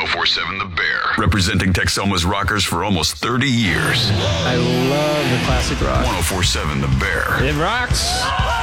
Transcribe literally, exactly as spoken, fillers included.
four seven The Bear, representing Texoma's rockers for almost thirty years. I love the classic rock. one oh four seven The Bear. It rocks.